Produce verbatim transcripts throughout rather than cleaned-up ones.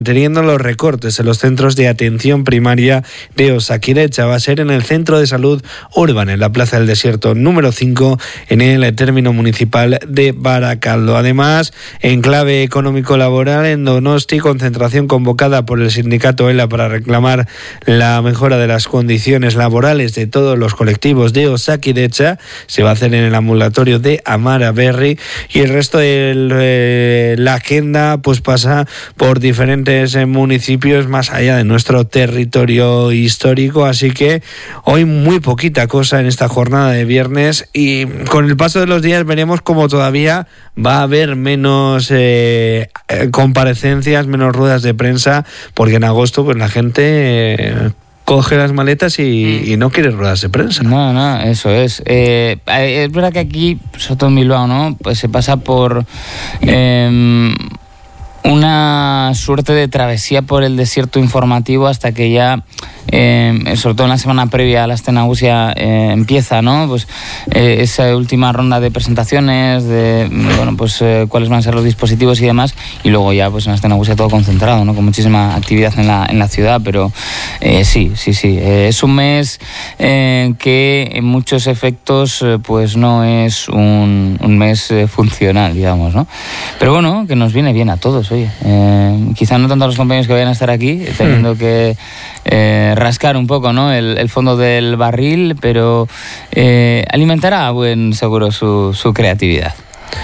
Teniendo los recortes en los centros de atención primaria de Osakidetza. Va a ser en el Centro de Salud Urbana, en la Plaza del Desierto número cinco, en el término municipal de Barakaldo. Además, en clave económico-laboral, en Donosti, concentración convocada por el sindicato ELA para reclamar la mejora de las condiciones laborales de todos los colectivos de Osakidetza. Se va a hacer en el ambulatorio de Amara Berri, y el resto de eh, la agenda pues pasa por diferentes municipios más allá de nuestro territorio histórico, así que hoy muy poquita cosa en esta jornada de viernes, y con el paso de los días veremos cómo todavía va a haber menos eh, comparecencias, menos ruedas de prensa, porque en agosto pues la gente eh, coge las maletas y, y no quiere ruedas de prensa. No, no, eso es. Eh, es verdad que aquí, sobre todo en Bilbao, ¿no? Pues se pasa por Eh, una suerte de travesía por el desierto informativo hasta que ya, eh, sobre todo en la semana previa a la Aste Nagusia, eh, empieza, ¿no? Pues eh, esa última ronda de presentaciones, de bueno, pues eh, cuáles van a ser los dispositivos y demás, y luego ya pues en la Aste Nagusia todo concentrado, ¿no? Con muchísima actividad en la, en la ciudad, pero eh, sí, sí, sí. Eh, es un mes eh, que en muchos efectos eh, pues no es un, un mes eh, funcional, digamos, ¿no? Pero bueno, que nos viene bien a todos. Oye, eh, quizá no tanto a los compañeros que vayan a estar aquí, teniendo que eh, rascar un poco, ¿no? el, el fondo del barril, pero eh, alimentará a buen seguro su, su creatividad.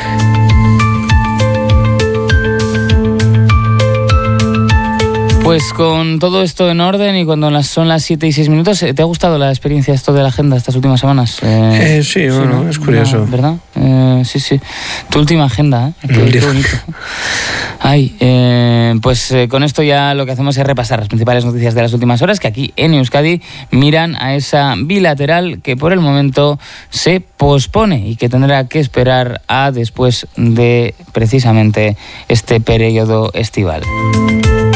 Pues con todo esto en orden y cuando las, son las siete y seis minutos, ¿te ha gustado la experiencia esto de la agenda estas últimas semanas? Eh, eh, sí, sí, bueno, ¿no? Es curioso. No, ¿verdad? Eh, sí, sí. Tu última agenda, ¿eh? Qué, qué bonito. Ay, eh, pues eh, con esto ya lo que hacemos es repasar las principales noticias de las últimas horas, que aquí en Euskadi miran a esa bilateral que por el momento se pospone y que tendrá que esperar a después de precisamente este periodo estival.